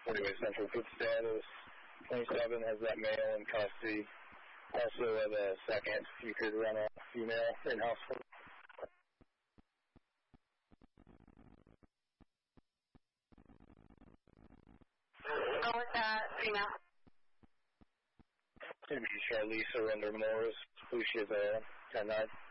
Anyway, Central Food status. 27 has that male in custody. Also, the second, you could run a female in-house. Go with that female. Maybe Charlize Surrender Morris, Lucia 10-9.